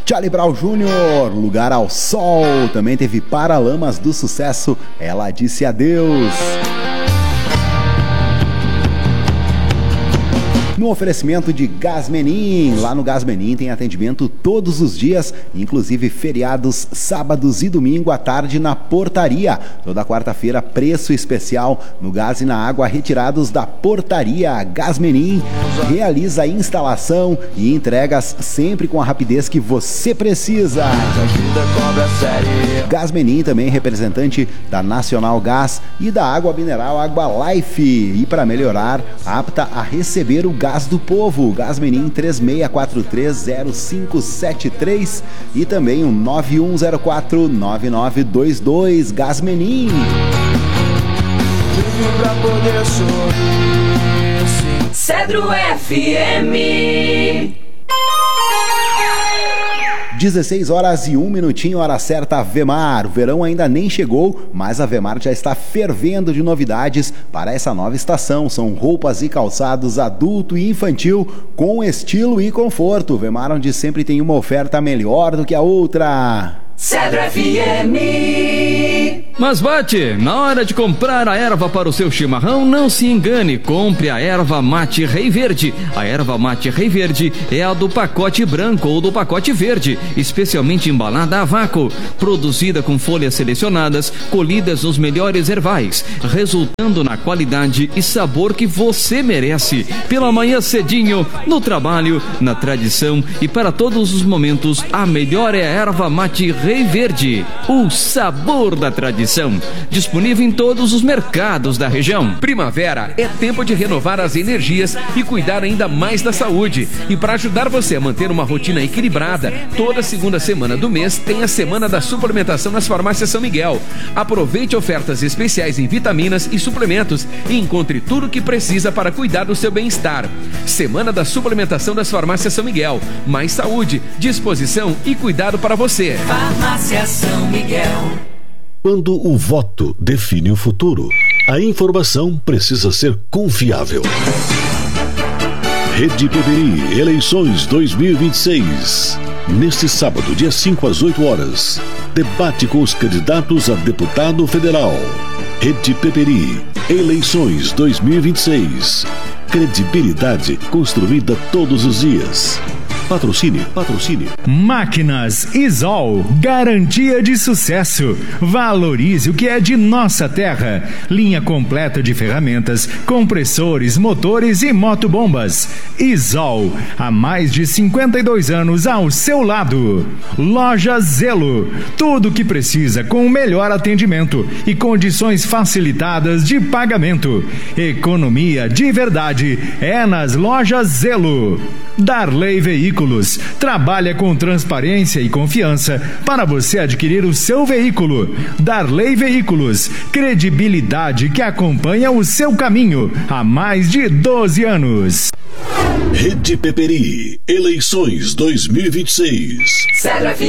Charlie Brown Jr., Lugar ao Sol. Também teve Paralamas do Sucesso, Ela Disse Adeus. No oferecimento de Gasmenin. Lá no Gasmenin tem atendimento todos os dias, inclusive feriados, sábados e domingo à tarde na portaria. Toda quarta-feira, preço especial no gás e na água retirados da portaria. Gasmenin realiza a instalação e entregas sempre com a rapidez que você precisa. Gasmenin também representante da Nacional Gás e da água mineral Água Life. E para melhorar, apta a receber o gás do povo. Gasmenin 36430573 e também o 91049922. Gasmenin. Cedro FM. 16 horas e 1 minutinho, hora certa, Vemar. O verão ainda nem chegou, mas a Vemar já está fervendo de novidades para essa nova estação. São roupas e calçados adulto e infantil com estilo e conforto. Vemar, onde sempre tem uma oferta melhor do que a outra. Cedro FM. Mas bate, na hora de comprar a erva para o seu chimarrão, não se engane, compre a erva mate Rei Verde. A erva mate Rei Verde é a do pacote branco ou do pacote verde, especialmente embalada a vácuo, produzida com folhas selecionadas, colhidas nos melhores ervais, resultando na qualidade e sabor que você merece. Pela manhã cedinho, no trabalho, na tradição e para todos os momentos, a melhor é a erva mate Rei Verde, o sabor da tradição. Disponível em todos os mercados da região. Primavera é tempo de renovar as energias e cuidar ainda mais da saúde. E para ajudar você a manter uma rotina equilibrada, toda segunda semana do mês tem a Semana da Suplementação nas Farmácias São Miguel. Aproveite ofertas especiais em vitaminas e suplementos e encontre tudo o que precisa para cuidar do seu bem-estar. Semana da Suplementação das Farmácias São Miguel. Mais saúde, disposição e cuidado para você. Farmácia São Miguel. Quando o voto define o futuro, a informação precisa ser confiável. Rede Peperi, eleições 2026. Neste sábado, dia 5 às 8 horas, debate com os candidatos a deputado federal. Rede Peperi, eleições 2026. Credibilidade construída todos os dias. Patrocínio. Máquinas Isol, garantia de sucesso. Valorize o que é de nossa terra. Linha completa de ferramentas, compressores, motores e motobombas. Isol, há mais de 52 anos ao seu lado. Loja Zelo, tudo o que precisa com o melhor atendimento e condições facilitadas de pagamento. Economia de verdade é nas Lojas Zelo. Darley Veículos trabalha com transparência e confiança para você adquirir o seu veículo. Darley Veículos, credibilidade que acompanha o seu caminho há mais de 12 anos. Rede Peperi, eleições 2026.